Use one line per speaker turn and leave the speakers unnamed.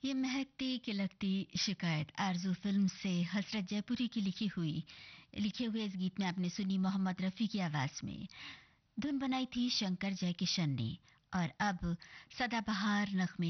ये महकती खिलकती शिकायत आरज़ू फ़िल्म से हसरत जयपुरी की लिखे हुए इस गीत में आपने सुनी मोहम्मद रफ़ी की आवाज़ में। धुन बनाई थी शंकर जयकिशन ने। और अब सदाबहार नग़्मे